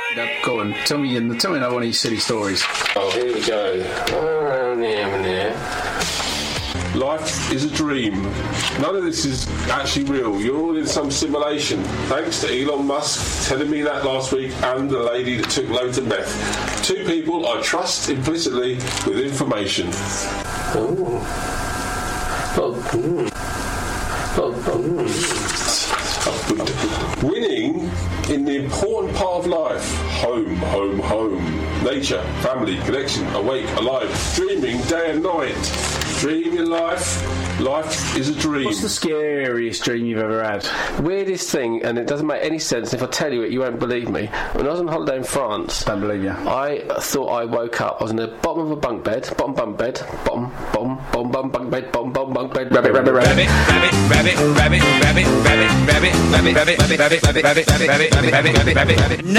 Go on, tell me another one of these silly stories. Oh, here we go. Life is a dream. None of this is actually real. You're all in some simulation. Thanks to Elon Musk telling me that last week, and the lady that took loads of meth. Two people I trust implicitly with information. Winning in the important part of life. Home, home, home. Nature, family, connection, awake, alive, dreaming day and night. Dream your life. Life is a dream. What's the scariest dream you've ever had? Weirdest thing, and it doesn't make any sense. If I tell you it, you won't believe me. When I was on holiday in France, Don't believe you. I thought I woke up. I was in the bottom of a bunk bed, bottom bunk bed, bottom bunk bed, bottom bunk bed. Rabbit, rabbit, rabbit, rabbit, rabbit, rabbit, rabbit, rabbit, rabbit, rabbit, rabbit, rabbit, rabbit, rabbit, rabbit, rabbit, rabbit, rabbit, rabbit, rabbit.